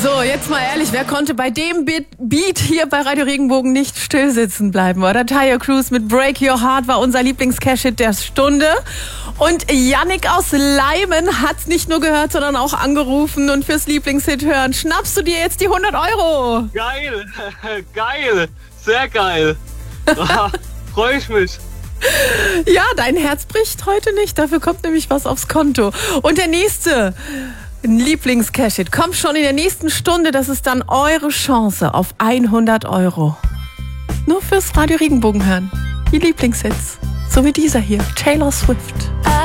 So, jetzt mal ehrlich, wer konnte bei dem Beat hier bei Radio Regenbogen nicht still sitzen bleiben, oder? Taio Cruz mit Break Your Heart war unser Lieblings-Cash-Hit der Stunde. Und Yannick aus Leimen hat's nicht nur gehört, sondern auch angerufen und fürs Lieblingshit hören schnappst du dir jetzt die 100 Euro. Geil, geil, sehr geil. Freue ich mich. Ja, dein Herz bricht heute nicht, dafür kommt nämlich was aufs Konto. Und der nächste Lieblings-Cash-Hit kommt schon in der nächsten Stunde, das ist dann eure Chance auf 100 Euro. Nur fürs Radio Regenbogen hören. Die Lieblingshits, so wie dieser hier, Taylor Swift.